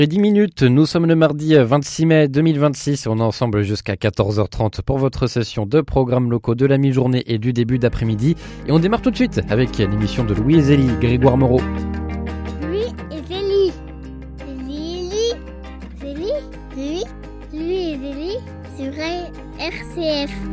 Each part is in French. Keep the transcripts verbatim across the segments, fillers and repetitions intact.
dix minutes, nous sommes le mardi vingt-six mai deux mille vingt-six et on est ensemble jusqu'à quatorze heures trente pour votre session de programmes locaux de la mi-journée et du début d'après-midi. Et on démarre tout de suite avec l'émission de Louis et Zélie, Grégoire Moreau. Louis et Zélie. Zélie, Zélie, Louis, Louis et Zélie sur R C F.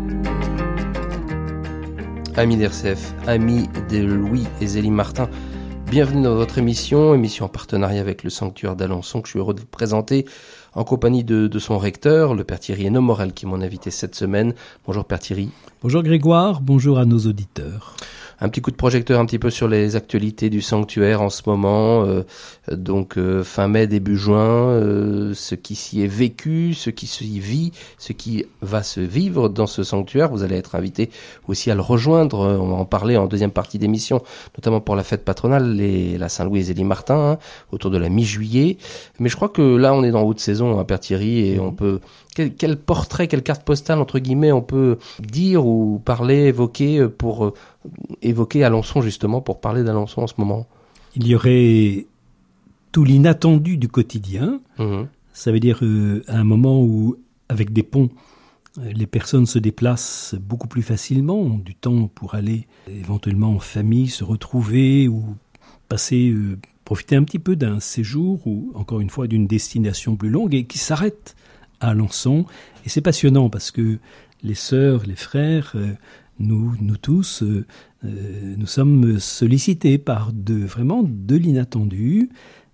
Amis d'R C F, amis de Louis et Zélie Martin, bienvenue dans votre émission, émission en partenariat avec le Sanctuaire d'Alençon que je suis heureux de vous présenter en compagnie de, de son recteur, le Père Thierry Hénaud Morel, qui est mon invité cette semaine. Bonjour Père Thierry. Bonjour Grégoire, bonjour à nos auditeurs. Un petit coup de projecteur un petit peu sur les actualités du sanctuaire en ce moment, euh, donc euh, fin mai, début juin, euh, ce qui s'y est vécu, ce qui s'y vit, ce qui va se vivre dans ce sanctuaire. Vous allez être invité aussi à le rejoindre, on va en parler en deuxième partie d'émission, notamment pour la fête patronale, les, la Saint-Louis et Zélie Martin, hein, autour de la mi-juillet. Mais je crois que là on est dans haute saison, hein, Père Thierry, et on peut... Quel, quel portrait, quelle carte postale, entre guillemets, on peut dire ou parler, évoquer pour euh, évoquer Alençon, justement, pour parler d'Alençon en ce moment? Il y aurait tout l'inattendu du quotidien. Mmh. Ça veut dire euh, à un moment où, avec des ponts, euh, les personnes se déplacent beaucoup plus facilement, ont du temps pour aller éventuellement en famille, se retrouver ou passer, euh, profiter un petit peu d'un séjour ou, encore une fois, d'une destination plus longue et qui s'arrête à Alençon. Et c'est passionnant parce que les sœurs, les frères, euh, nous, nous tous, euh, euh, nous sommes sollicités par de, vraiment de l'inattendu.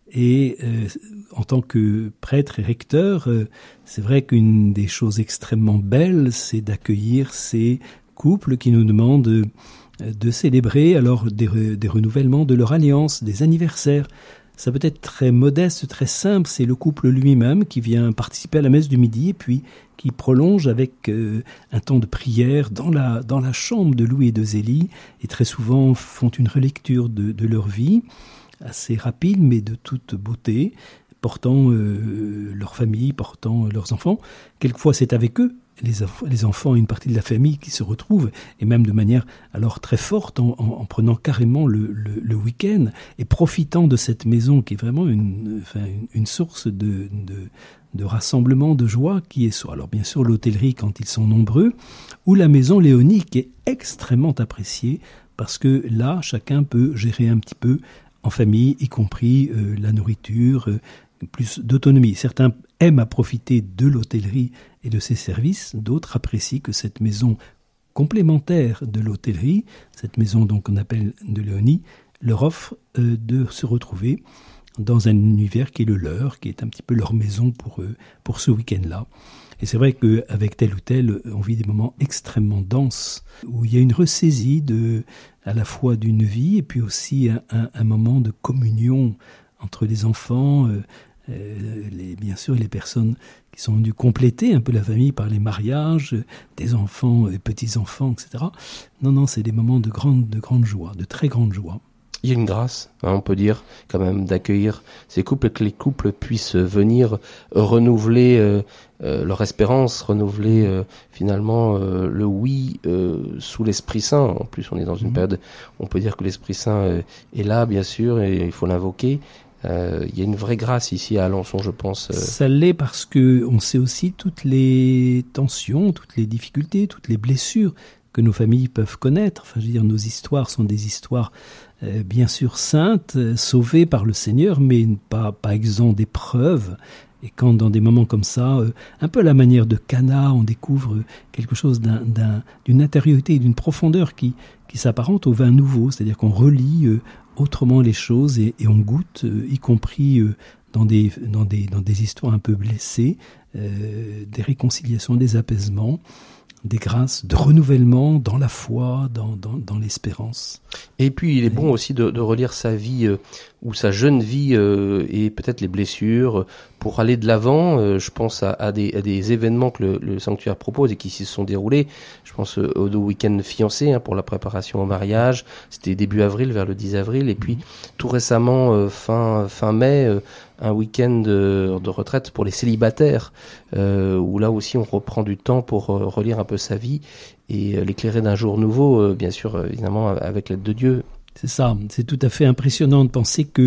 Et euh, en tant que prêtre et recteur, euh, c'est vrai qu'une des choses extrêmement belles, c'est d'accueillir ces couples qui nous demandent euh, de célébrer alors des, re, des renouvellements de leur alliance, des anniversaires. Ça peut être très modeste, très simple, c'est le couple lui-même qui vient participer à la messe du midi et puis qui prolonge avec euh, un temps de prière dans la, dans la chambre de Louis et de Zélie et très souvent font une relecture de, de leur vie, assez rapide mais de toute beauté, portant euh, leur famille, portant leurs enfants. Quelquefois c'est avec eux. Les, les enfants et une partie de la famille qui se retrouvent, et même de manière alors très forte, en, en, en prenant carrément le, le, le week-end et profitant de cette maison qui est vraiment une, enfin, une, une source de, de, de rassemblement, de joie, qui est soit, alors bien sûr l'hôtellerie quand ils sont nombreux, ou la maison Léonie qui est extrêmement appréciée parce que là, chacun peut gérer un petit peu en famille, y compris euh, la nourriture, euh, plus d'autonomie. Certains aiment à profiter de l'hôtellerie et de ses services, d'autres apprécient que cette maison complémentaire de l'hôtellerie, cette maison donc qu'on appelle de Léonie, leur offre euh, de se retrouver dans un univers qui est le leur, qui est un petit peu leur maison pour eux, pour ce week-end-là. Et c'est vrai qu'avec tel ou tel, on vit des moments extrêmement denses, où il y a une ressaisie de, à la fois d'une vie et puis aussi un, un, un moment de communion entre les enfants, euh, euh, les, bien sûr les personnes qui sont venues compléter un peu la famille par les mariages, des enfants, des petits-enfants, et cetera. Non, non, c'est des moments de grande, de grande joie, de très grande joie. Il y a une grâce, hein, on peut dire, quand même, d'accueillir ces couples et que les couples puissent venir renouveler euh, euh, leur espérance, renouveler euh, finalement euh, le oui euh, sous l'Esprit Saint. En plus, on est dans une mmh. période, on peut dire que l'Esprit Saint euh, est là, bien sûr, et il faut l'invoquer. Euh, il y a une vraie grâce ici à Alençon, je pense. Euh. Ça l'est parce que on sait aussi toutes les tensions, toutes les difficultés, toutes les blessures que nos familles peuvent connaître. Enfin, je veux dire, nos histoires sont des histoires euh, bien sûr saintes, euh, sauvées par le Seigneur, mais pas, pas exemptes d'épreuves. Et quand dans des moments comme ça, euh, un peu à la manière de Cana, on découvre quelque chose d'un, d'un, d'une intériorité et d'une profondeur qui, qui s'apparente au vin nouveau, c'est-à-dire qu'on relit euh, autrement les choses et, et on goûte, euh, y compris euh, dans, des, dans, des, dans des histoires un peu blessées, euh, des réconciliations, des apaisements, des grâces de renouvellement dans la foi, dans, dans, dans l'espérance. Et puis il est bon aussi de, de relire sa vie euh, ou sa jeune vie euh, et peut-être les blessures euh, pour aller de l'avant. Euh, je pense à, à, des, à des événements que le, le sanctuaire propose et qui s'y sont déroulés. Je pense euh, au week-end fiancé hein, pour la préparation au mariage. C'était début avril, vers le dix avril. Et puis tout récemment, euh, fin, fin mai, euh, un week-end de, de retraite pour les célibataires, euh, où là aussi on reprend du temps pour euh, relire un peu sa vie et euh, l'éclairer d'un jour nouveau, euh, bien sûr, euh, évidemment, avec l'aide de Dieu. C'est ça, c'est tout à fait impressionnant de penser que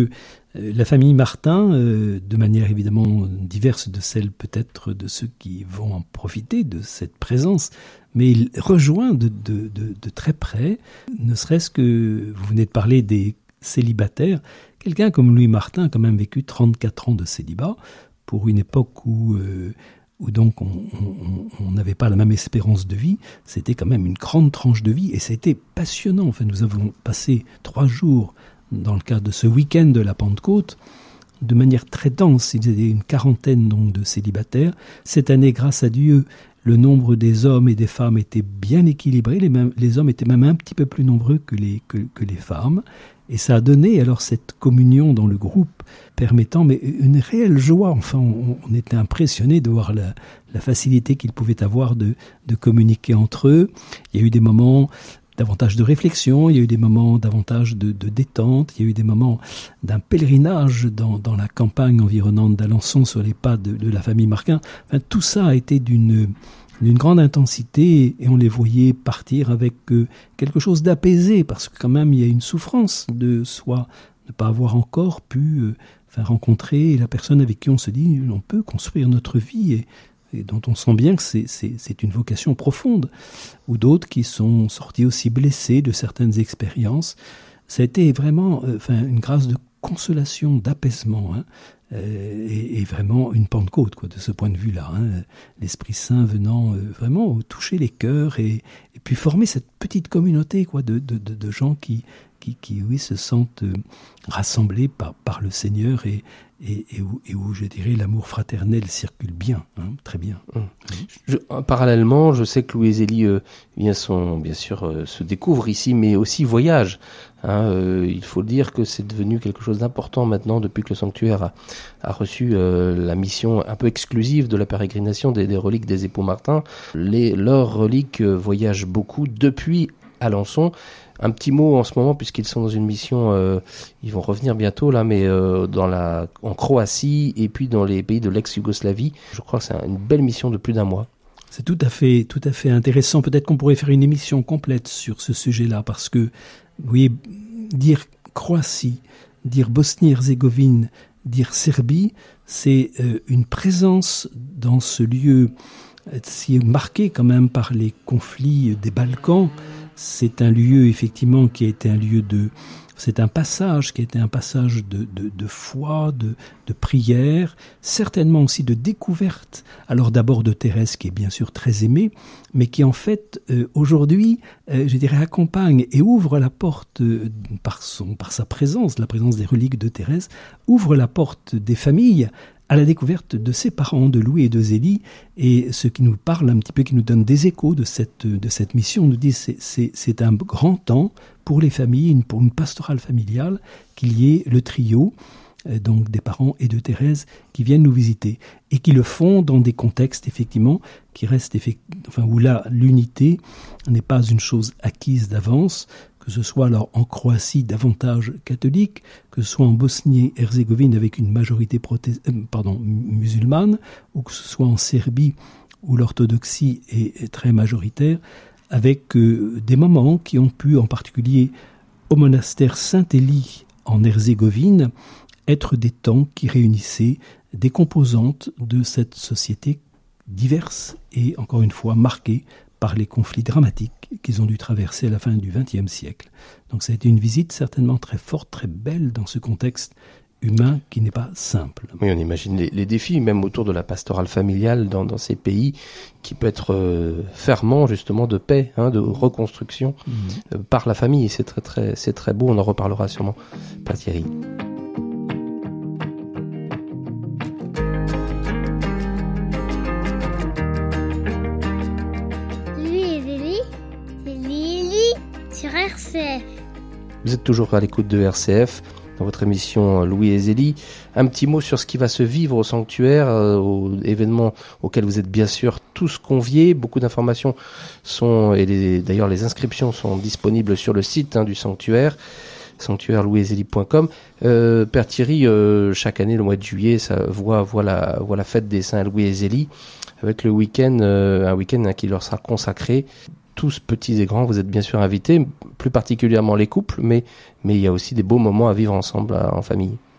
La famille Martin, euh, de manière évidemment diverse de celle peut-être de ceux qui vont en profiter de cette présence, mais il rejoint de, de, de, de très près, ne serait-ce que, vous venez de parler des célibataires, quelqu'un comme Louis Martin a quand même vécu trente-quatre ans de célibat, pour une époque où, euh, où donc on n'avait pas la même espérance de vie. C'était quand même une grande tranche de vie, et c'était passionnant. Enfin, nous avons passé trois jours dans le cadre de ce week-end de la Pentecôte, de manière très dense. Il y avait une quarantaine donc, de célibataires. Cette année, grâce à Dieu, le nombre des hommes et des femmes était bien équilibré. Les, mêmes, les hommes étaient même un petit peu plus nombreux que les, que, que les femmes. Et ça a donné alors cette communion dans le groupe, permettant mais une réelle joie. Enfin, on, on était impressionnés de voir la, la facilité qu'ils pouvaient avoir de, de communiquer entre eux. Il y a eu des moments davantage de réflexion, il y a eu des moments davantage de, de détente, il y a eu des moments d'un pèlerinage dans, dans la campagne environnante d'Alençon sur les pas de, de la famille Martin. Enfin, tout ça a été d'une, d'une grande intensité et on les voyait partir avec euh, quelque chose d'apaisé, parce que quand même il y a une souffrance de soi, ne pas avoir encore pu euh, enfin, rencontrer la personne avec qui on se dit on peut construire notre vie et et dont on sent bien que c'est, c'est, c'est une vocation profonde, ou d'autres qui sont sortis aussi blessés de certaines expériences. Ça a été vraiment euh, enfin, une grâce de consolation, d'apaisement, hein, euh, et, et vraiment une Pentecôte, quoi, de ce point de vue-là. Hein, l'Esprit Saint venant euh, vraiment toucher les cœurs et, et puis former cette petite communauté, quoi, de, de, de, de gens qui, qui, qui oui, se sentent euh, rassemblés par, par le Seigneur et Et, et, où, et où, je dirais, l'amour fraternel circule bien, hein, très bien. Mmh. Je, parallèlement, je sais que Louis Zélie, euh, bien, son, bien sûr, euh, se découvre ici, mais aussi voyage. Hein, euh, il faut dire que c'est devenu quelque chose d'important maintenant, depuis que le sanctuaire a, a reçu euh, la mission un peu exclusive de la pérégrination des, des reliques des époux Martin. Les, leurs reliques euh, voyagent beaucoup depuis Alençon. Un petit mot en ce moment, puisqu'ils sont dans une mission, euh, ils vont revenir bientôt là, mais euh, dans la, en Croatie et puis dans les pays de l'ex-Yougoslavie. Je crois que c'est une belle mission de plus d'un mois. C'est tout à fait, tout à fait intéressant. Peut-être qu'on pourrait faire une émission complète sur ce sujet-là, parce que, vous voyez, dire Croatie, dire Bosnie-Herzégovine, dire Serbie, c'est euh, une présence dans ce lieu si marqué quand même par les conflits des Balkans. C'est un lieu, effectivement, qui a été un lieu de... C'est un passage qui a été un passage de, de, de foi, de, de prière, certainement aussi de découverte. Alors d'abord de Thérèse, qui est bien sûr très aimée, mais qui en fait, euh, aujourd'hui, euh, je dirais, accompagne et ouvre la porte, euh, par, son, par sa présence, la présence des reliques de Thérèse, ouvre la porte des familles à la découverte de ses parents, de Louis et de Zélie, et ce qui nous parle un petit peu, qui nous donne des échos de cette, de cette mission, nous dit c'est, c'est, c'est un grand temps pour les familles, une, pour une pastorale familiale, qu'il y ait le trio, euh, donc des parents et de Thérèse, qui viennent nous visiter, et qui le font dans des contextes, effectivement, qui restent, effect... enfin, où là, l'unité n'est pas une chose acquise d'avance, que ce soit alors en Croatie davantage catholique, que ce soit en Bosnie-Herzégovine avec une majorité proté... euh, pardon, musulmane, ou que ce soit en Serbie où l'orthodoxie est, est très majoritaire, avec euh, des moments qui ont pu, en particulier au monastère Saint-Élie en Herzégovine, être des temps qui réunissaient des composantes de cette société diverse et, encore une fois, marquée par les conflits dramatiques qu'ils ont dû traverser à la fin du vingtième siècle. Donc ça a été une visite certainement très forte, très belle dans ce contexte humain qui n'est pas simple. Oui, on imagine les, les défis, même autour de la pastorale familiale dans, dans ces pays, qui peut être euh, fermant justement de paix, hein, de reconstruction mmh. euh, par la famille. C'est très, très, c'est très beau, on en reparlera sûrement. Père Thierry. Vous êtes toujours à l'écoute de R C F, dans votre émission Louis et Zélie. Un petit mot sur ce qui va se vivre au sanctuaire, euh, au événement auquel vous êtes bien sûr tous conviés. Beaucoup d'informations sont, et les, d'ailleurs les inscriptions sont disponibles sur le site hein, du sanctuaire, sanctuaire louis et zélie point com. Euh, Père Thierry, euh, chaque année, le mois de juillet, ça voit, voit, la, voit la fête des Saints Louis et Zélie, avec le week-end, euh, un week-end hein, qui leur sera consacré. Tous petits et grands, vous êtes bien sûr invités, plus particulièrement les couples, mais mais il y a aussi des beaux moments à vivre ensemble en famille.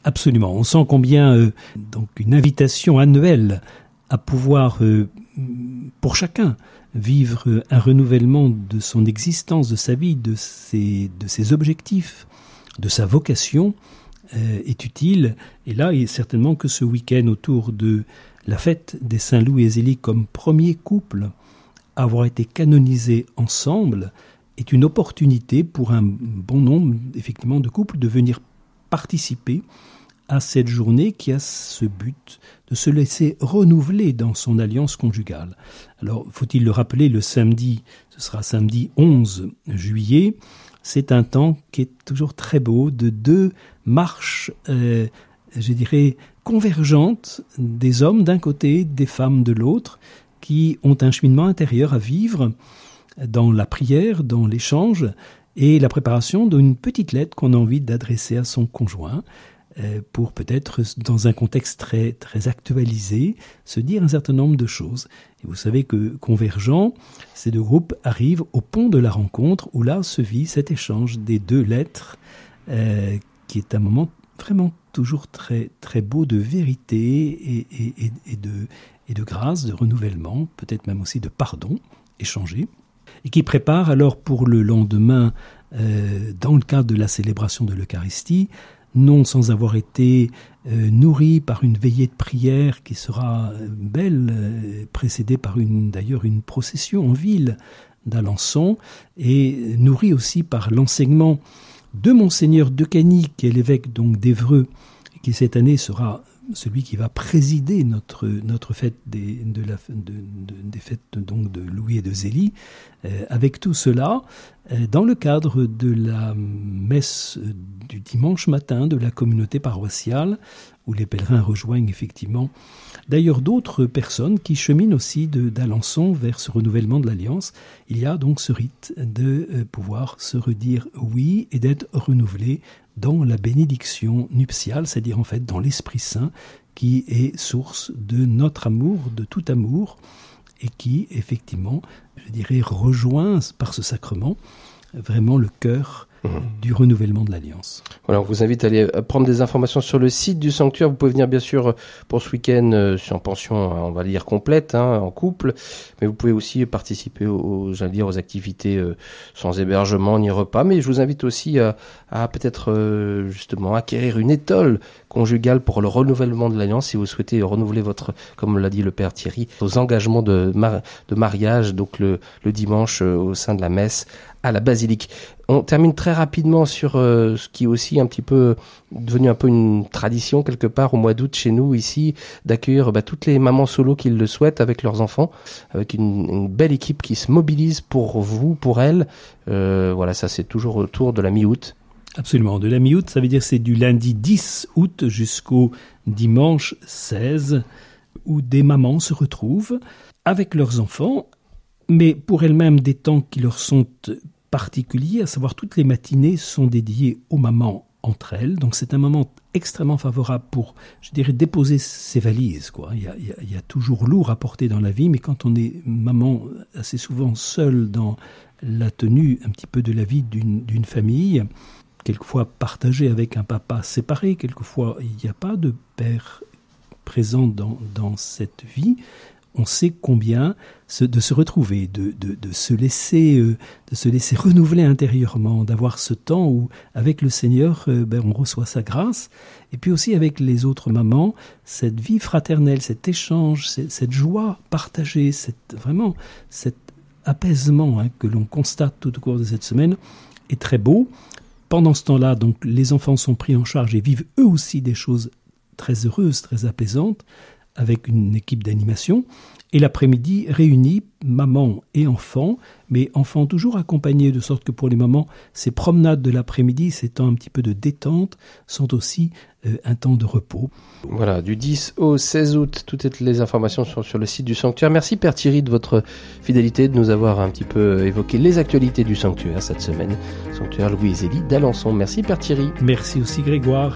Absolument. On sent combien euh, donc une invitation annuelle à pouvoir, euh, pour chacun, vivre un renouvellement de son existence, de sa vie, de ses, de ses objectifs, de sa vocation, euh, est utile. Et là, il est certainement que ce week-end autour de la fête des Saints Louis et Zélie comme premier couple à avoir été canonisés ensemble est une opportunité pour un bon nombre, effectivement, de couples de venir participer à cette journée qui a ce but de se laisser renouveler dans son alliance conjugale. Alors, faut-il le rappeler, le samedi, ce sera samedi onze juillet, c'est un temps qui est toujours très beau, de deux marches, euh, je dirais, convergentes, des hommes d'un côté, des femmes de l'autre, qui ont un cheminement intérieur à vivre dans la prière, dans l'échange, et la préparation d'une petite lettre qu'on a envie d'adresser à son conjoint, pour peut-être, dans un contexte très, très actualisé, se dire un certain nombre de choses. Et vous savez que Convergents, ces deux groupes arrivent au pont de la rencontre, où là se vit cet échange des deux lettres, euh, qui est un moment vraiment toujours très, très beau de vérité et, et, et, et, de, et de grâce, de renouvellement, peut-être même aussi de pardon échangé, et qui prépare alors pour le lendemain, euh, dans le cadre de la célébration de l'Eucharistie, non sans avoir été euh, nourri par une veillée de prière qui sera belle, euh, précédée par une, d'ailleurs une procession en ville d'Alençon, et nourri aussi par l'enseignement de Monseigneur Decany, qui est l'évêque donc d'Évreux, qui cette année sera celui qui va présider notre, notre fête des, de la, de, de, des fêtes donc de Louis et de Zélie, euh, avec tout cela, euh, dans le cadre de la messe du dimanche matin de la communauté paroissiale, où les pèlerins rejoignent effectivement d'ailleurs d'autres personnes qui cheminent aussi de, d'Alençon vers ce renouvellement de l'Alliance. Il y a donc ce rite de euh, pouvoir se redire oui et d'être renouvelé dans la bénédiction nuptiale, c'est-à-dire en fait dans l'Esprit Saint, qui est source de notre amour, de tout amour, et qui, effectivement, je dirais, rejoint par ce sacrement vraiment le cœur mmh. du renouvellement de l'Alliance. Voilà, on vous invite à aller prendre des informations sur le site du sanctuaire. Vous pouvez venir bien sûr pour ce week-end euh, en pension, on va dire complète, hein, en couple, mais vous pouvez aussi participer aux, j'allais dire, aux activités euh, sans hébergement ni repas. Mais je vous invite aussi à, à peut-être euh, justement acquérir une étole conjugale pour le renouvellement de l'Alliance si vous souhaitez renouveler votre, comme l'a dit le Père Thierry, vos engagements de, mar- de mariage, donc le, le dimanche euh, au sein de la messe à la basilique. On termine très rapidement sur euh, ce qui est aussi un petit peu devenu un peu une tradition quelque part au mois d'août chez nous ici, d'accueillir bah, toutes les mamans solo qui le souhaitent avec leurs enfants, avec une, une belle équipe qui se mobilise pour vous, pour elles. Euh, voilà, ça c'est toujours autour de la mi-août. Absolument, de la mi-août, ça veut dire c'est du lundi dix août jusqu'au dimanche seize, où des mamans se retrouvent avec leurs enfants, mais pour elles-mêmes des temps qui leur sont particuliers, à savoir toutes les matinées sont dédiées aux mamans entre elles. Donc c'est un moment extrêmement favorable pour, je dirais, déposer ses valises, quoi. Il y a, il y a, il y a toujours lourd à porter dans la vie, mais quand on est maman assez souvent seule dans la tenue un petit peu de la vie d'une, d'une famille, quelquefois partagée avec un papa séparé, quelquefois il n'y a pas de père présent dans, dans cette vie, on sait combien ce, de se retrouver, de, de, de, se laisser, euh, de se laisser renouveler intérieurement, d'avoir ce temps où, avec le Seigneur, euh, ben, on reçoit sa grâce. Et puis aussi avec les autres mamans, cette vie fraternelle, cet échange, cette, cette joie partagée, cette, vraiment cet apaisement hein, que l'on constate tout au cours de cette semaine est très beau. Pendant ce temps-là, donc, les enfants sont pris en charge et vivent eux aussi des choses très heureuses, très apaisantes, avec une équipe d'animation, et l'après-midi réunit maman et enfants, mais enfants toujours accompagnés, de sorte que pour les mamans, ces promenades de l'après-midi, ces temps un petit peu de détente, sont aussi euh, un temps de repos. Voilà, du dix au seize août, toutes les informations sont sur le site du sanctuaire. Merci Père Thierry de votre fidélité, de nous avoir un petit peu évoqué les actualités du sanctuaire cette semaine. Sanctuaire Louis et Zélie d'Alençon. Merci Père Thierry. Merci aussi Grégoire.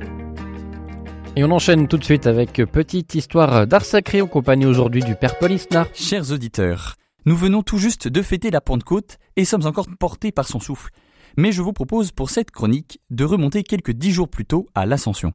Et on enchaîne tout de suite avec Petite Histoire d'Art Sacré en compagnie aujourd'hui du Père Paul Isnard. Chers auditeurs, nous venons tout juste de fêter la Pentecôte et sommes encore portés par son souffle. Mais je vous propose pour cette chronique de remonter quelques dix jours plus tôt à l'Ascension.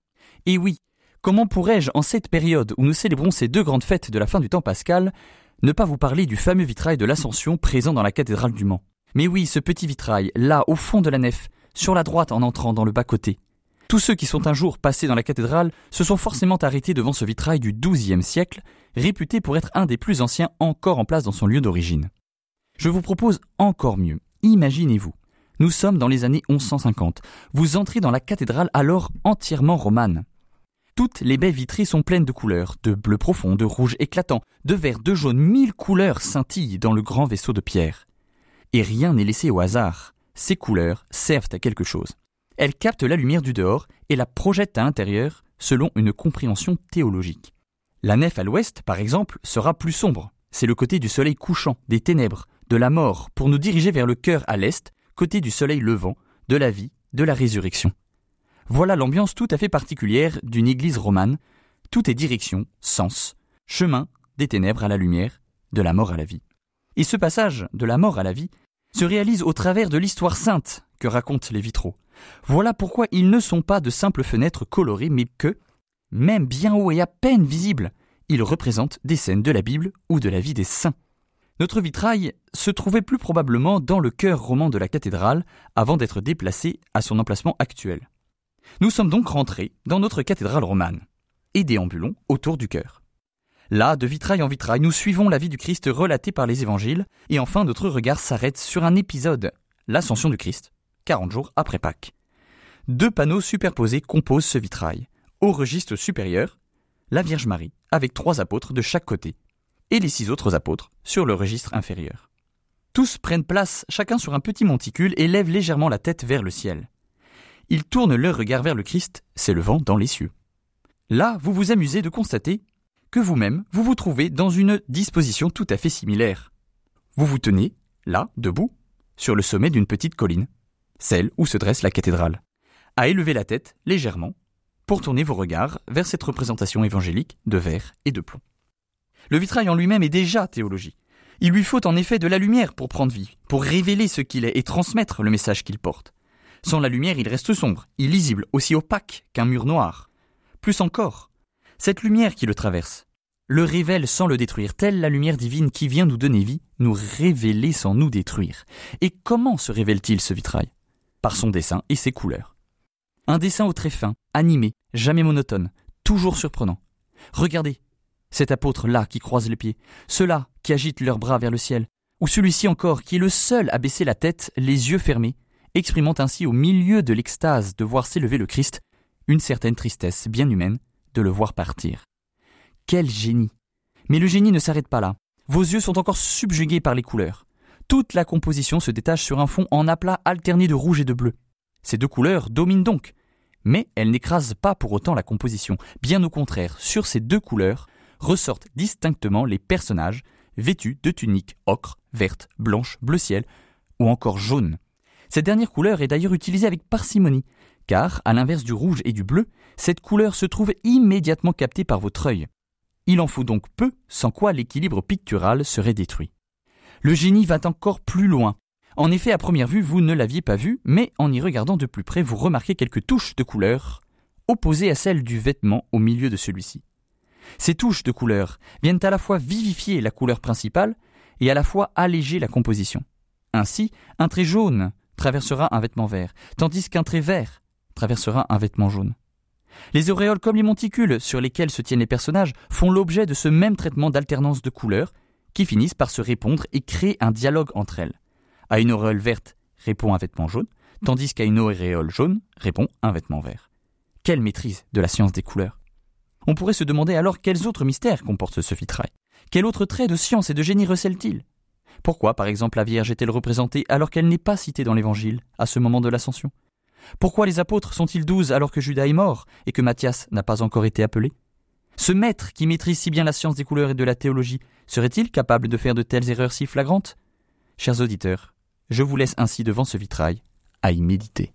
Et oui, comment pourrais-je, en cette période où nous célébrons ces deux grandes fêtes de la fin du temps pascal, ne pas vous parler du fameux vitrail de l'Ascension présent dans la cathédrale du Mans? Mais oui, ce petit vitrail, là, au fond de la nef, sur la droite en entrant dans le bas-côté. Tous ceux qui sont un jour passés dans la cathédrale se sont forcément arrêtés devant ce vitrail du douzième siècle, réputé pour être un des plus anciens encore en place dans son lieu d'origine. Je vous propose encore mieux. Imaginez-vous, nous sommes dans les années onze cent cinquante. Vous entrez dans la cathédrale alors entièrement romane. Toutes les baies vitrées sont pleines de couleurs, de bleu profond, de rouge éclatant, de vert, de jaune, mille couleurs scintillent dans le grand vaisseau de pierre. Et rien n'est laissé au hasard. Ces couleurs servent à quelque chose. Elles captent la lumière du dehors et la projettent à l'intérieur selon une compréhension théologique. La nef à l'ouest, par exemple, sera plus sombre. C'est le côté du soleil couchant, des ténèbres, de la mort, pour nous diriger vers le cœur à l'est, côté du soleil levant, de la vie, de la résurrection. Voilà l'ambiance tout à fait particulière d'une église romane. Tout est direction, sens, chemin des ténèbres à la lumière, de la mort à la vie. Et ce passage de la mort à la vie se réalise au travers de l'histoire sainte que racontent les vitraux. Voilà pourquoi ils ne sont pas de simples fenêtres colorées, mais que, même bien haut et à peine visibles, ils représentent des scènes de la Bible ou de la vie des saints. Notre vitrail se trouvait plus probablement dans le chœur roman de la cathédrale avant d'être déplacé à son emplacement actuel. Nous sommes donc rentrés dans notre cathédrale romane et déambulons autour du chœur. Là, de vitrail en vitrail, nous suivons la vie du Christ relatée par les évangiles et enfin notre regard s'arrête sur un épisode, l'ascension du Christ, quarante jours après Pâques. Deux panneaux superposés composent ce vitrail. Au registre supérieur, la Vierge Marie, avec trois apôtres de chaque côté, et les six autres apôtres sur le registre inférieur. Tous prennent place chacun sur un petit monticule et lèvent légèrement la tête vers le ciel. Ils tournent leur regard vers le Christ, s'élevant dans les cieux. Là, vous vous amusez de constater que vous-même, vous vous trouvez dans une disposition tout à fait similaire. Vous vous tenez, là, debout, sur le sommet d'une petite colline, celle où se dresse la cathédrale, à élever la tête légèrement pour tourner vos regards vers cette représentation évangélique de verre et de plomb. Le vitrail en lui-même est déjà théologie. Il lui faut en effet de la lumière pour prendre vie, pour révéler ce qu'il est et transmettre le message qu'il porte. Sans la lumière, il reste sombre, illisible, aussi opaque qu'un mur noir. Plus encore, cette lumière qui le traverse le révèle sans le détruire, telle la lumière divine qui vient nous donner vie, nous révéler sans nous détruire. Et comment se révèle-t-il ce vitrail? Par son dessin et ses couleurs. Un dessin au trait fin, animé, jamais monotone, toujours surprenant. Regardez, cet apôtre-là qui croise les pieds, ceux-là qui agitent leurs bras vers le ciel, ou celui-ci encore qui est le seul à baisser la tête, les yeux fermés, exprimant ainsi au milieu de l'extase de voir s'élever le Christ, une certaine tristesse bien humaine de le voir partir. Quel génie! Mais le génie ne s'arrête pas là. Vos yeux sont encore subjugués par les couleurs. Toute la composition se détache sur un fond en aplat alterné de rouge et de bleu. Ces deux couleurs dominent donc, mais elles n'écrasent pas pour autant la composition. Bien au contraire, sur ces deux couleurs ressortent distinctement les personnages vêtus de tuniques ocre, verte, blanche, bleu ciel ou encore jaune. Cette dernière couleur est d'ailleurs utilisée avec parcimonie, car, à l'inverse du rouge et du bleu, cette couleur se trouve immédiatement captée par votre œil. Il en faut donc peu, sans quoi l'équilibre pictural serait détruit. Le génie va encore plus loin. En effet, à première vue, vous ne l'aviez pas vu, mais en y regardant de plus près, vous remarquez quelques touches de couleur, opposées à celles du vêtement au milieu de celui-ci. Ces touches de couleur viennent à la fois vivifier la couleur principale et à la fois alléger la composition. Ainsi, un trait jaune traversera un vêtement vert, tandis qu'un trait vert traversera un vêtement jaune. Les auréoles comme les monticules sur lesquels se tiennent les personnages font l'objet de ce même traitement d'alternance de couleurs qui finissent par se répondre et créer un dialogue entre elles. À une auréole verte répond un vêtement jaune, tandis qu'à une auréole jaune répond un vêtement vert. Quelle maîtrise de la science des couleurs! On pourrait se demander alors quels autres mystères comporte ce vitrail. Quel autre trait de science et de génie recèle-t-il? Pourquoi, par exemple, la Vierge est-elle représentée alors qu'elle n'est pas citée dans l'Évangile à ce moment de l'Ascension? Pourquoi les apôtres sont-ils douze alors que Judas est mort et que Matthias n'a pas encore été appelé? Ce maître qui maîtrise si bien la science des couleurs et de la théologie, serait-il capable de faire de telles erreurs si flagrantes? Chers auditeurs, je vous laisse ainsi devant ce vitrail à y méditer.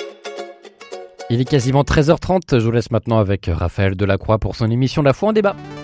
Il est quasiment treize heures trente, je vous laisse maintenant avec Raphaël Delacroix pour son émission La Foi en débat.